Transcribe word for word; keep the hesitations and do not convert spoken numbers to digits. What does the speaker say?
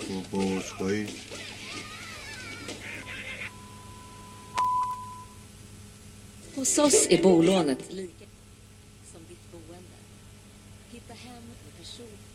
Gå på skoj. Hos oss är bolånet lika som ditt boende. Hitta hem med person.